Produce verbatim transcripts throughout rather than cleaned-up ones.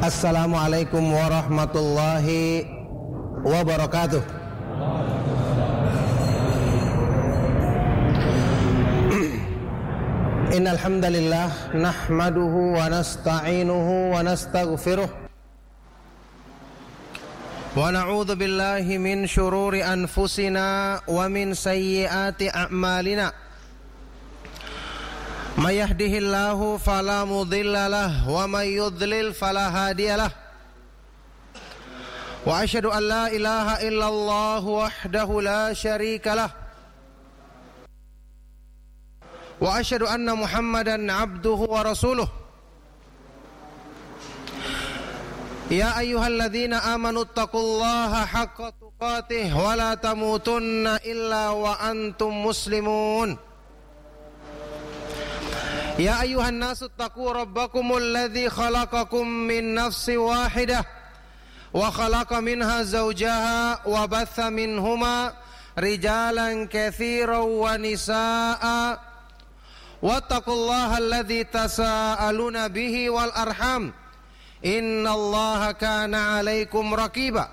Assalamualaikum warahmatullahi wabarakatuh. Innal hamdalillah nahmaduhu wa nasta'inuhu wa nastaghfiruh wa na'udzu billahi min syururi anfusina wa min sayyiati a'malina. May yahdihillahu fala mudilla lahu wa may yudlil fala hadiyalah. Wa asyhadu an la ilaha illallah wahdahu la syarikalah. Wa asyhadu anna Muhammadan abduhu wa rasuluh. Ya ayyuhalladzina amanu taqullaha haqqa tuqatih wa la tamutunna illa wa antum muslimun. Ya ayyuhan nasu taqu rabbakumul ladzi khalaqakum min nafsin wahidah wa khalaqa minha zawjaha wa batha minhuma rijalan katsiran wa nisaa'a wattaqullaha alladzi tasaaluna bihi wal arham innallaha kana 'alaikum raqiba.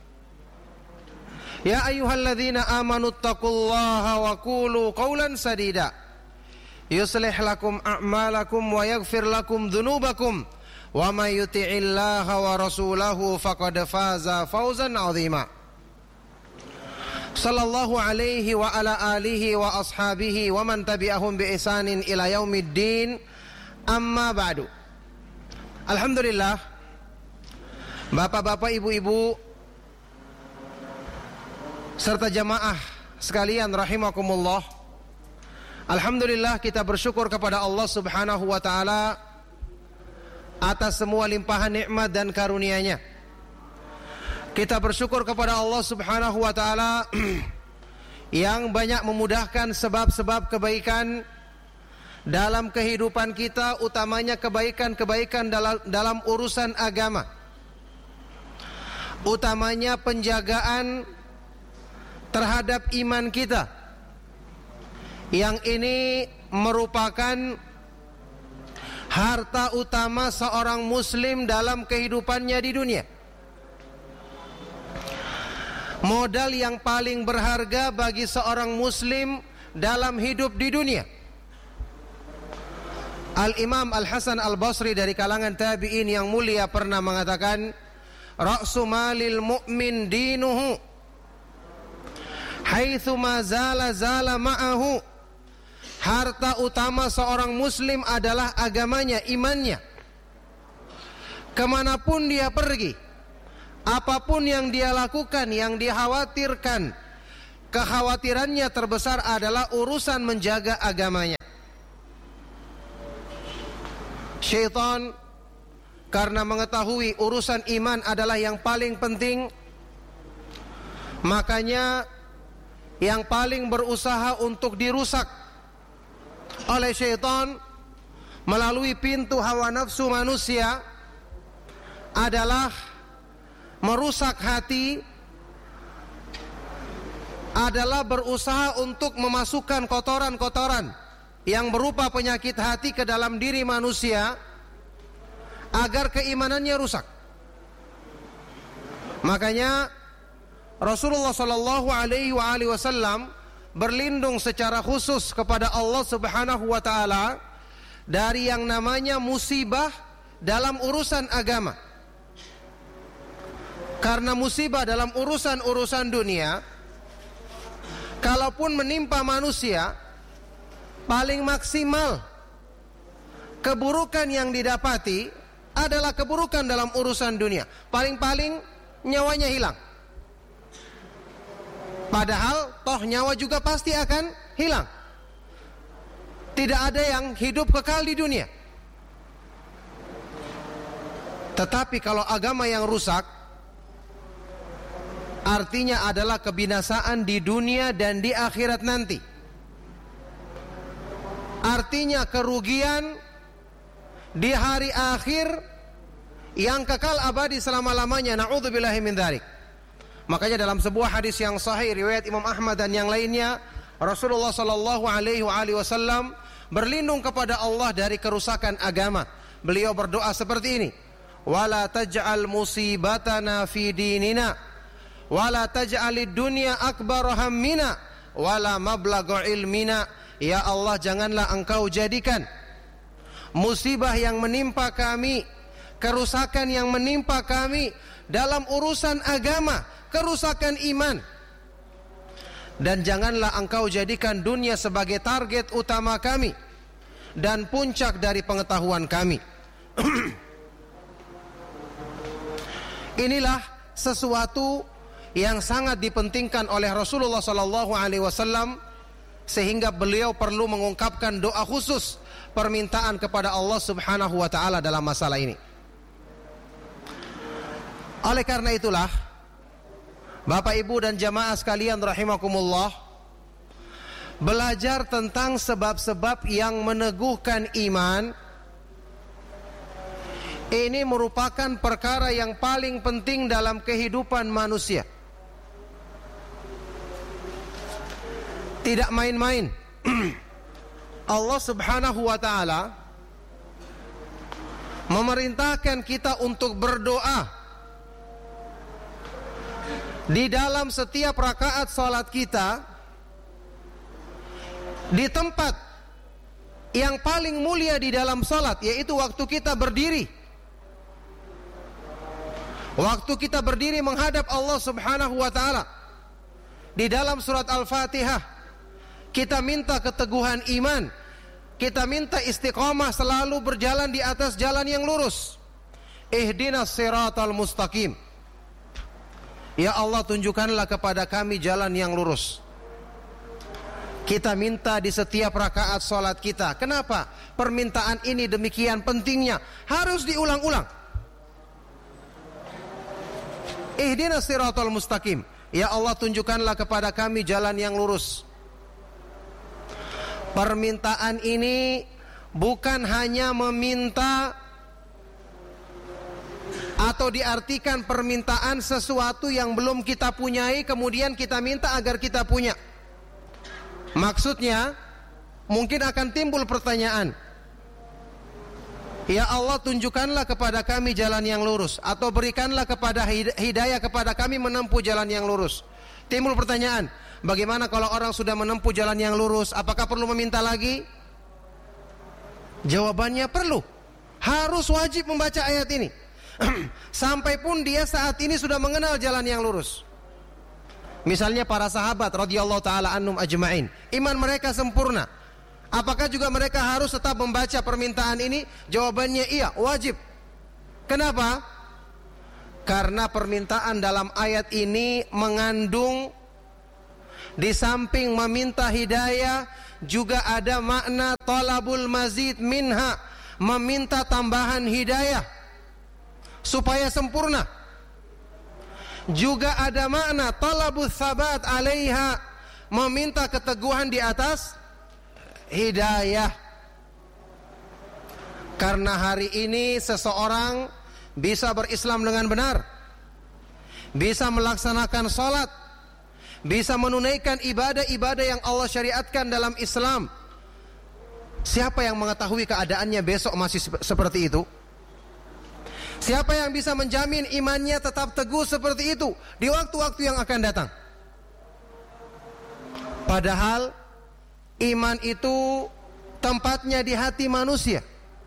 Ya ayyuhalladzina amanu taqullaha wa qulu qawlan sadida yuslih lakum a'malakum wa yaghfir lakum dhunubakum wa may yuti'illaha wa rasulahu faqad faza fawzan 'azima. Sallallahu alaihi wa ala alihi wa ashabihi wa man tabi'ahum bi ihsanin ila yaumiddin. Amma ba'du. Alhamdulillah, bapak-bapak, ibu-ibu serta jamaah sekalian rahimakumullah, alhamdulillah kita bersyukur kepada Allah Subhanahu wa taala atas semua limpahan nikmat dan karunia-Nya. Kita bersyukur kepada Allah Subhanahu wa taala yang banyak memudahkan sebab-sebab kebaikan dalam kehidupan kita, utamanya kebaikan-kebaikan dalam, dalam urusan agama. Utamanya penjagaan terhadap iman kita. Yang ini merupakan harta utama seorang muslim dalam kehidupannya di dunia. Modal yang paling berharga bagi seorang muslim dalam hidup di dunia. Al-Imam Al-Hasan Al-Basri dari kalangan tabi'in yang mulia pernah mengatakan, Ra'su malil mu'min dinuhu haitsu ma zala zala ma'ahu. Harta utama seorang muslim adalah agamanya, imannya. Kemanapun dia pergi, apapun yang dia lakukan, yang dikhawatirkan, kekhawatirannya terbesar adalah urusan menjaga agamanya. Syaitan karena mengetahui urusan iman adalah yang paling penting, makanya yang paling berusaha untuk dirusak oleh syaitan melalui pintu hawa nafsu manusia adalah merusak hati, adalah berusaha untuk memasukkan kotoran-kotoran yang berupa penyakit hati ke dalam diri manusia agar keimanannya rusak. Makanya Rasulullah sallallahu alaihi wasallam berlindung secara khusus kepada Allah Subhanahu wa taala dari yang namanya musibah dalam urusan agama. Karena musibah dalam urusan-urusan dunia, kalaupun menimpa manusia, paling maksimal keburukan yang didapati adalah keburukan dalam urusan dunia. Paling-paling nyawanya hilang. Padahal toh nyawa juga pasti akan hilang. Tidak ada yang hidup kekal di dunia. Tetapi kalau agama yang rusak, artinya adalah kebinasaan di dunia dan di akhirat nanti. Artinya kerugian di hari akhir yang kekal abadi selama-lamanya. Na'udzubillahi min dzalik. Makanya dalam sebuah hadis yang sahih riwayat Imam Ahmad dan yang lainnya, Rasulullah sallallahu alaihi wasallam berlindung kepada Allah dari kerusakan agama. Beliau berdoa seperti ini, wala taj'al musibatana fi dinina, wala taj'alid dunya akbar hammina, wala mablagha ilmina. Ya Allah, janganlah Engkau jadikan musibah yang menimpa kami, kerusakan yang menimpa kami dalam urusan agama, kerusakan iman. Dan janganlah Engkau jadikan dunia sebagai target utama kami dan puncak dari pengetahuan kami. Inilah sesuatu yang sangat dipentingkan oleh Rasulullah sallallahu alaihi wasallam, sehingga beliau perlu mengungkapkan doa khusus permintaan kepada Allah Subhanahu wa taala dalam masalah ini. Oleh karena itulah, Bapak Ibu dan jamaah sekalian rahimakumullah, belajar tentang sebab-sebab yang meneguhkan iman ini merupakan perkara yang paling penting dalam kehidupan manusia. Tidak main-main. Allah Subhanahu wa taala memerintahkan kita untuk berdoa di dalam setiap rakaat salat kita, di tempat yang paling mulia di dalam salat, yaitu waktu kita berdiri. Waktu kita berdiri menghadap Allah Subhanahu wa taala. Di dalam surat Al-Fatihah kita minta keteguhan iman, kita minta istiqamah, selalu berjalan di atas jalan yang lurus. Ihdinas siratal mustaqim. Ya Allah, tunjukkanlah kepada kami jalan yang lurus. Kita minta di setiap rakaat salat kita. Kenapa? Permintaan ini demikian pentingnya, harus diulang-ulang. Ihdinas siratal mustaqim. Ya Allah, tunjukkanlah kepada kami jalan yang lurus. Permintaan ini bukan hanya meminta atau diartikan permintaan sesuatu yang belum kita punyai kemudian kita minta agar kita punya. Maksudnya mungkin akan timbul pertanyaan, ya Allah, tunjukkanlah kepada kami jalan yang lurus, atau berikanlah kepada hidayah kepada kami menempuh jalan yang lurus. Timbul pertanyaan, bagaimana kalau orang sudah menempuh jalan yang lurus, apakah perlu meminta lagi? Jawabannya perlu. Harus wajib membaca ayat ini. Sampai pun dia saat ini sudah mengenal jalan yang lurus. Misalnya para sahabat radhiyallahu taala anhum ajma'in, iman mereka sempurna. Apakah juga mereka harus tetap membaca permintaan ini? Jawabannya iya, wajib. Kenapa? Karena permintaan dalam ayat ini mengandung, di samping meminta hidayah, juga ada makna talabul mazid minha, meminta tambahan hidayah supaya sempurna. Juga ada makna talabus sabat alaiha, meminta keteguhan di atas hidayah. Karena hari ini seseorang bisa berislam dengan benar, bisa melaksanakan salat, bisa menunaikan ibadah-ibadah yang Allah syariatkan dalam Islam. Siapa yang mengetahui keadaannya besok masih seperti itu? Siapa yang bisa menjamin imannya tetap teguh seperti itu di waktu-waktu yang akan datang? Padahal iman itu tempatnya di hati manusia.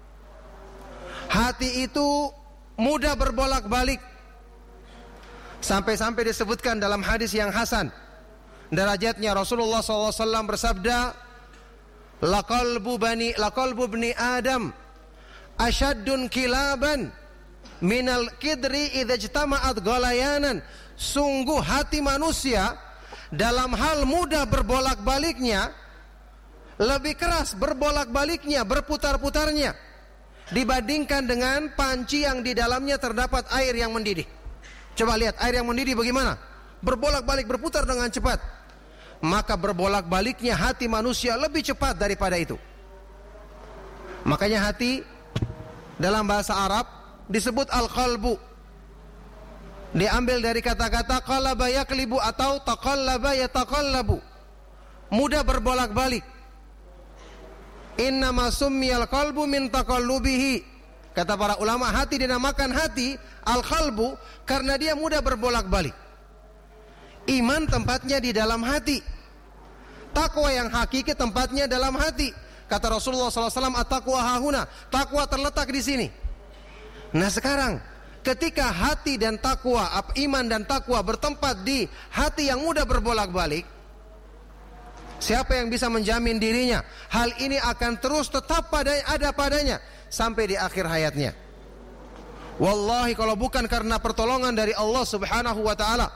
Hati itu mudah berbolak-balik. Sampai-sampai disebutkan dalam hadis yang hasan, derajatnya Rasulullah sallallahu alaihi wasallam bersabda, laqalbu bani laqalbu bani Adam asyaddun kilaban minal kidri idza ijtama'at ghalayanan. Sungguh hati manusia dalam hal mudah berbolak-baliknya lebih keras berbolak-baliknya, berputar-putarnya dibandingkan dengan panci yang di dalamnya terdapat air yang mendidih. Coba lihat air yang mendidih bagaimana? Berbolak-balik, berputar dengan cepat. Maka berbolak-baliknya hati manusia lebih cepat daripada itu. Makanya hati dalam bahasa Arab disebut al-qalbu. Diambil dari kata-kata qalaba yaqlibu atau taqallaba yataqallabu. Mudah berbolak-balik. Innama summiyal qalbu min taqallubihi Kata para ulama, hati dinamakan hati al-qalbu karena dia mudah berbolak-balik. Iman tempatnya di dalam hati. Takwa yang hakiki tempatnya dalam hati. Kata Rasulullah sallallahu alaihi wasallam, at-taqwa hahuna. Takwa terletak di sini. Nah sekarang, ketika hati dan takwa, iman dan takwa bertempat di hati yang mudah berbolak-balik, siapa yang bisa menjamin dirinya hal ini akan terus tetap pada ada padanya sampai di akhir hayatnya? Wallahi kalau bukan karena pertolongan dari Allah Subhanahu wa taala,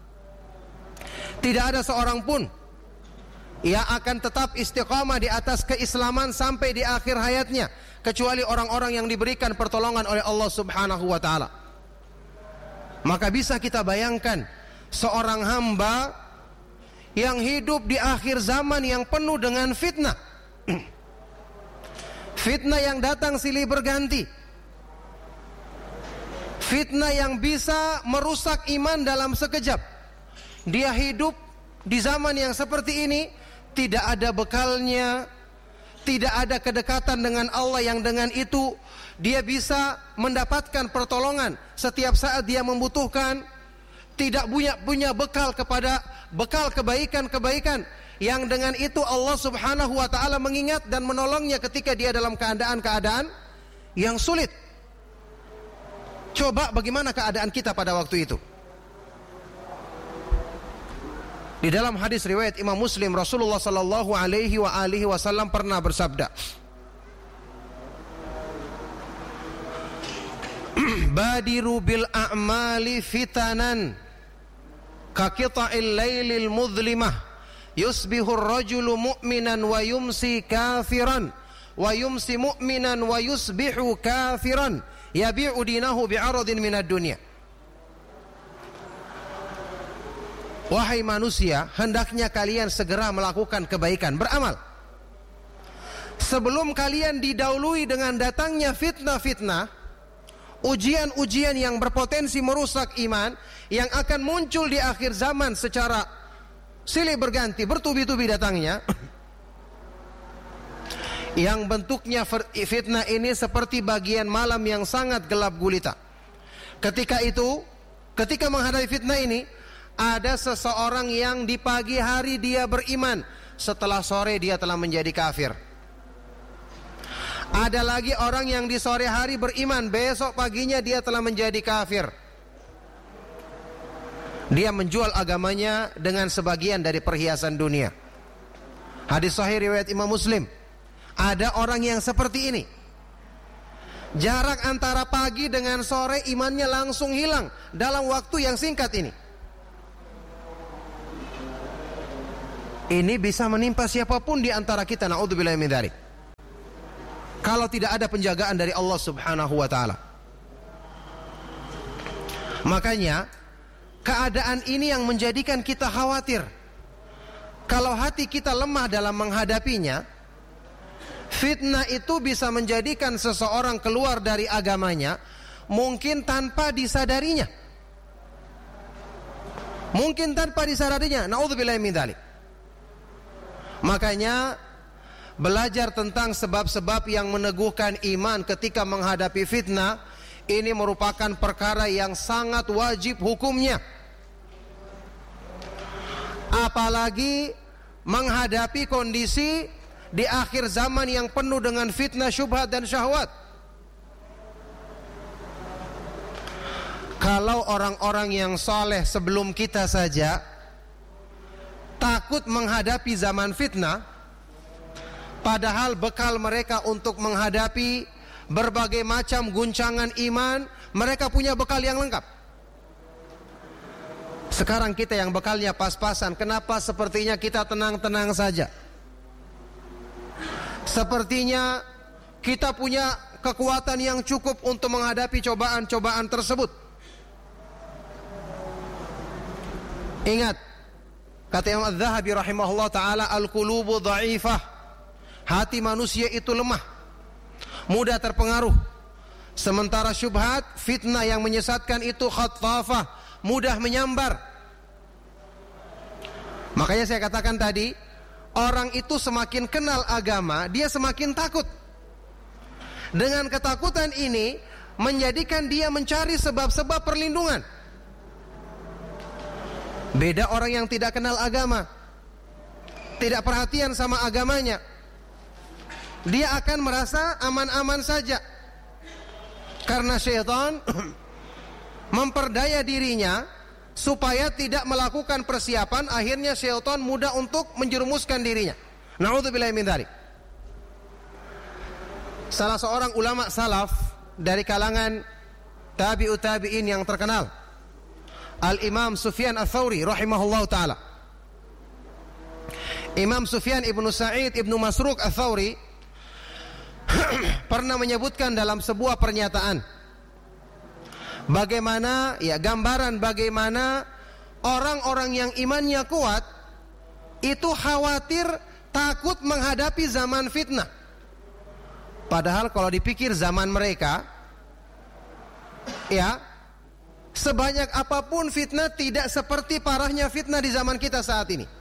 tidak ada seorang pun yang akan tetap istiqamah di atas keislaman sampai di akhir hayatnya, kecuali orang-orang yang diberikan pertolongan oleh Allah Subhanahu wa taala. Maka bisa kita bayangkan seorang hamba yang hidup di akhir zaman yang penuh dengan fitnah. Fitnah yang datang silih berganti. Fitnah yang bisa merusak iman dalam sekejap. Dia hidup di zaman yang seperti ini, tidak ada bekalnya, tidak ada kedekatan dengan Allah yang dengan itu dia bisa mendapatkan pertolongan setiap saat dia membutuhkan. Tidak punya punya bekal kepada bekal kebaikan-kebaikan yang dengan itu Allah Subhanahu wa taala mengingat dan menolongnya ketika dia dalam keadaan-keadaan yang sulit. Coba bagaimana keadaan kita pada waktu itu? Di dalam hadis riwayat Imam Muslim, Rasulullah sallallahu alaihi wa alihi wasallam pernah bersabda, "Badiru bil a'mali fitanan ka qita'il lailil mudhlimah, yusbihu ar-rajulu mu'minan wa yumsi kafiran, wa yumsi mu'minan wa yusbihu kafiran, yabi'u dinahu bi'aradin minad dunya." Wahai manusia, hendaknya kalian segera melakukan kebaikan, beramal, sebelum kalian didahului dengan datangnya fitnah-fitnah, ujian-ujian yang berpotensi merusak iman, yang akan muncul di akhir zaman secara silih berganti, bertubi-tubi datangnya. Yang bentuknya fitnah ini seperti bagian malam yang sangat gelap gulita. Ketika itu, ketika menghadapi fitnah ini, ada seseorang yang di pagi hari dia beriman, setelah sore dia telah menjadi kafir. Ada lagi orang yang di sore hari beriman, besok paginya dia telah menjadi kafir. Dia menjual agamanya dengan sebagian dari perhiasan dunia. Hadis sahih riwayat Imam Muslim. Ada orang yang seperti ini. Jarak antara pagi dengan sore imannya langsung hilang dalam waktu yang singkat ini. Ini bisa menimpa siapapun di antara kita, na'udzubillahi min dzalik, kalau tidak ada penjagaan dari Allah Subhanahu wa taala. Makanya keadaan ini yang menjadikan kita khawatir. Kalau hati kita lemah dalam menghadapinya, fitnah itu bisa menjadikan seseorang keluar dari agamanya, mungkin tanpa disadarinya. Mungkin tanpa disadarinya, na'udzubillahi min dzalik. Makanya belajar tentang sebab-sebab yang meneguhkan iman ketika menghadapi fitnah, ini merupakan perkara yang sangat wajib hukumnya. Apalagi menghadapi kondisi di akhir zaman yang penuh dengan fitnah, syubhat dan syahwat. Kalau orang-orang yang saleh sebelum kita saja takut menghadapi zaman fitnah, padahal bekal mereka untuk menghadapi berbagai macam guncangan iman, mereka punya bekal yang lengkap. Sekarang kita yang bekalnya pas-pasan, kenapa sepertinya kita tenang-tenang saja? Sepertinya kita punya kekuatan yang cukup untuk menghadapi cobaan-cobaan tersebut. Ingat, kata Imam Az-Zahabi rahimahullah ta'ala, al-qulubu dha'ifah, hati manusia itu lemah, mudah terpengaruh. Sementara syubhat, fitnah yang menyesatkan itu khattafah, mudah menyambar. Makanya saya katakan tadi, orang itu semakin kenal agama, dia semakin takut. Dengan ketakutan ini menjadikan dia mencari sebab-sebab perlindungan. Beda orang yang tidak kenal agama, tidak perhatian sama agamanya, dia akan merasa aman-aman saja. Karena syaitan memperdaya dirinya supaya tidak melakukan persiapan, akhirnya syaitan mudah untuk menjerumuskan dirinya. Na'udzubillahi min dzalik. Salah seorang ulama salaf dari kalangan tabi'ut tabi'in yang terkenal, Al-Imam Sufyan Ats-Tsauri rahimahullahu ta'ala. Imam Sufyan ibnu Sa'id ibnu Masruq Ats-Tsauri pernah menyebutkan dalam sebuah pernyataan bagaimana, ya, gambaran bagaimana orang-orang yang imannya kuat itu khawatir, takut menghadapi zaman fitnah. Padahal kalau dipikir zaman mereka, ya, sebanyak apapun fitnah tidak seperti parahnya fitnah di zaman kita saat ini.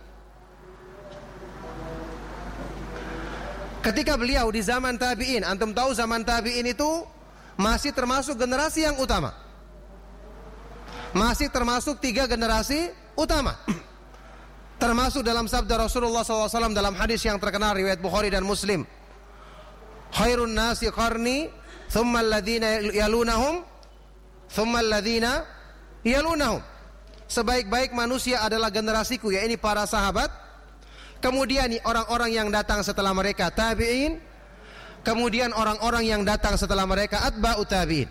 Ketika beliau di zaman tabi'in, antum tahu zaman tabi'in itu masih termasuk generasi yang utama, masih termasuk tiga generasi utama. Termasuk dalam sabda Rasulullah shallallahu alaihi wasallam dalam hadis yang terkenal riwayat Bukhari dan Muslim, khairun nasi qarni thumma alladhina yalunahum thumma alladhina yalunahum. Sebaik-baik manusia adalah generasiku, yaitu para sahabat, kemudian orang-orang yang datang setelah mereka tabi'in, kemudian orang-orang yang datang setelah mereka atba'ut tabi'in.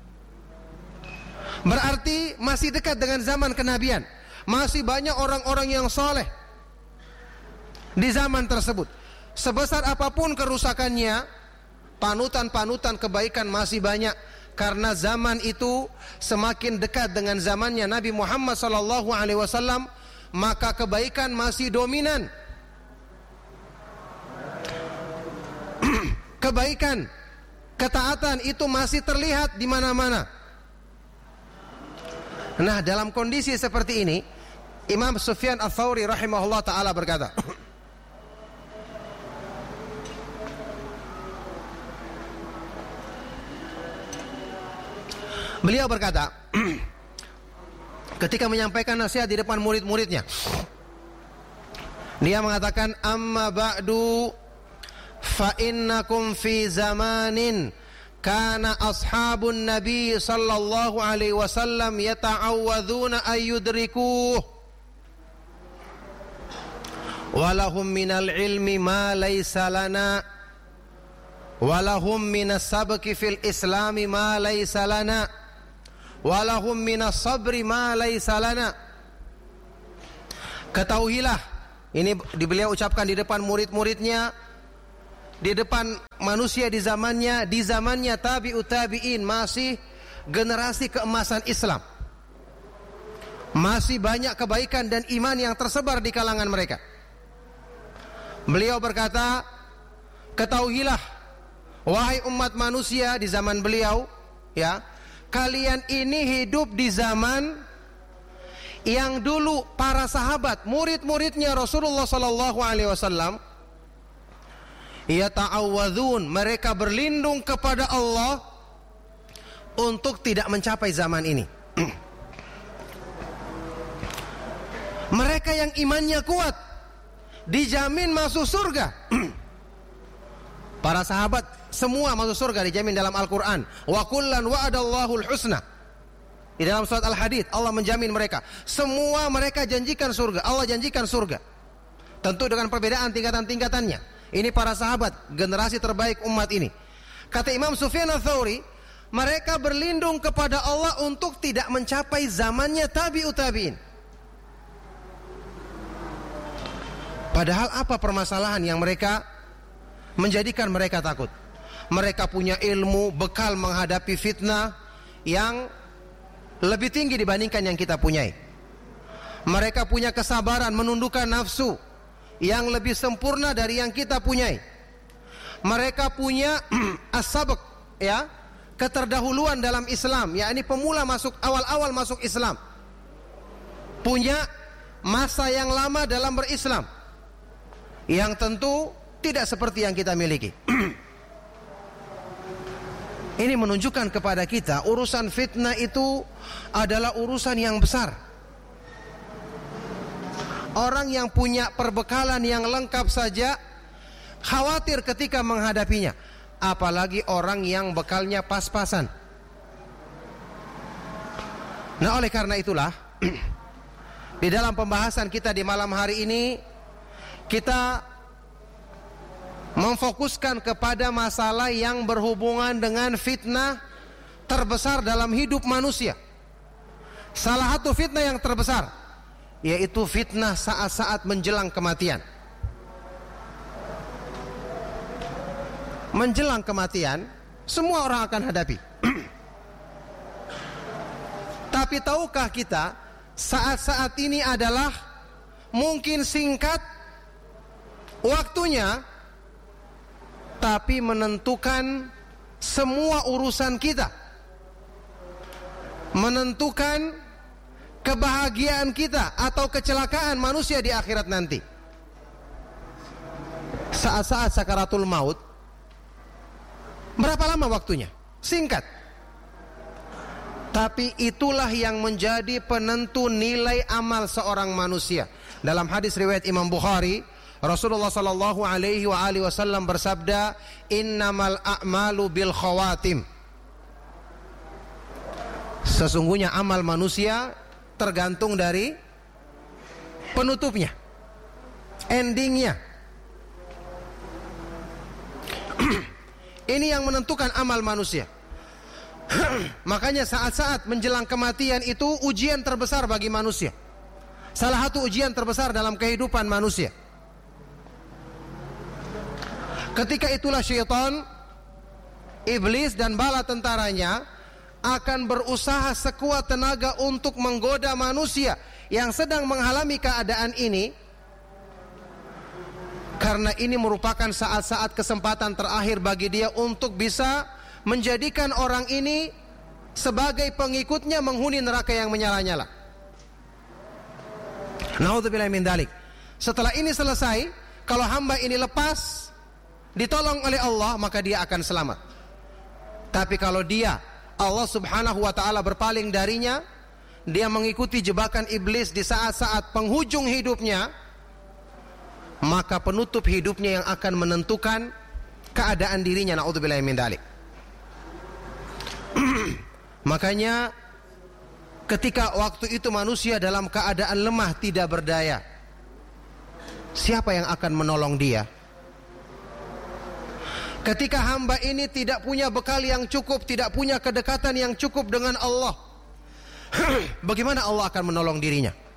Berarti masih dekat dengan zaman kenabian, masih banyak orang-orang yang soleh di zaman tersebut. Sebesar apapun kerusakannya, panutan-panutan kebaikan masih banyak. Karena zaman itu semakin dekat dengan zamannya Nabi Muhammad sallallahu alaihi wasallam, maka kebaikan masih dominan. Kebaikan, ketaatan itu masih terlihat di mana-mana. Nah, dalam kondisi seperti ini, Imam Sufyan Ats-Tsauri rahimahullah ta'ala berkata, beliau berkata ketika menyampaikan nasihat di depan murid-muridnya, dia mengatakan, amma ba'du fa innakum fi zamanin kana ashabun nabi sallallahu alaihi wasallam yata'awwadzuna ayyudrikuh walahum minal ilmi ma laysa lana walahum minas sabqi fil islami ma laysa lana walahum minas sabri ma laysa lana. Ketahuilah, ini beliau ucapkan di depan murid-muridnya, di depan manusia di zamannya, di zamannya tabi'ut tabi'in, masih generasi keemasan Islam. Masih banyak kebaikan dan iman yang tersebar di kalangan mereka. Beliau berkata, ketahuilah wahai umat manusia di zaman beliau, ya, kalian ini hidup di zaman yang dulu para sahabat, murid-muridnya Rasulullah sallallahu alaihi wasallam, yata'awwadzun, mereka berlindung kepada Allah untuk tidak mencapai zaman ini. Mereka yang imannya kuat dijamin masuk surga. Para sahabat semua masuk surga, dijamin dalam Al-Quran. Wa kullan wa'adallahul husna. Di dalam surat Al-Hadid Allah menjamin mereka, semua mereka janjikan surga, Allah janjikan surga. Tentu dengan perbedaan tingkatan-tingkatannya. Ini para sahabat, generasi terbaik umat ini. Kata Imam Sufyan Ats-Tsauri, mereka berlindung kepada Allah untuk tidak mencapai zamannya tabi'ut tabi'in. Padahal apa permasalahan yang mereka menjadikan mereka takut? Mereka punya ilmu, bekal menghadapi fitnah yang lebih tinggi dibandingkan yang kita punyai. Mereka punya kesabaran menundukkan nafsu yang lebih sempurna dari yang kita punyai. Mereka punya as-sabq, ya, keterdahuluan dalam Islam, yakni pemula masuk, awal-awal masuk Islam. Punya masa yang lama dalam berislam, yang tentu tidak seperti yang kita miliki. Ini menunjukkan kepada kita urusan fitnah itu adalah urusan yang besar. Orang yang punya perbekalan yang lengkap saja khawatir ketika menghadapinya, apalagi orang yang bekalnya pas-pasan. Nah, oleh karena itulah di dalam pembahasan kita di malam hari ini kita memfokuskan kepada masalah yang berhubungan dengan fitnah terbesar dalam hidup manusia. Salah satu fitnah yang terbesar yaitu fitnah saat-saat menjelang kematian. Menjelang kematian semua orang akan hadapi. Tapi tahukah kita saat-saat ini adalah mungkin singkat waktunya, tapi menentukan semua urusan kita, menentukan kebahagiaan kita atau kecelakaan manusia di akhirat nanti. Saat-saat sakaratul maut, berapa lama waktunya? Singkat. Tapi itulah yang menjadi penentu nilai amal seorang manusia. Dalam hadis riwayat Imam Bukhari, Rasulullah sallallahu alaihi wa alihi wasallam bersabda, "Innamal a'malu bil khawatim." Sesungguhnya amal manusia tergantung dari penutupnya, endingnya. Ini yang menentukan amal manusia. Makanya saat-saat menjelang kematian itu ujian terbesar bagi manusia. Salah satu ujian terbesar dalam kehidupan manusia. Ketika itulah syaitan, iblis dan bala tentaranya akan berusaha sekuat tenaga untuk menggoda manusia yang sedang mengalami keadaan ini, karena ini merupakan saat-saat kesempatan terakhir bagi dia untuk bisa menjadikan orang ini sebagai pengikutnya menghuni neraka yang menyala-nyala. Naudzubillah min dzalik. Setelah ini selesai, kalau hamba ini lepas, ditolong oleh Allah, maka dia akan selamat. Tapi kalau dia Allah subhanahu wa ta'ala berpaling darinya, dia mengikuti jebakan iblis di saat-saat penghujung hidupnya, maka penutup hidupnya yang akan menentukan keadaan dirinya. Na'udzubillahi min dzalik. Makanya ketika waktu itu manusia dalam keadaan lemah, tidak berdaya, siapa yang akan menolong dia? Ketika hamba ini tidak punya bekal yang cukup, tidak punya kedekatan yang cukup dengan Allah, bagaimana Allah akan menolong dirinya?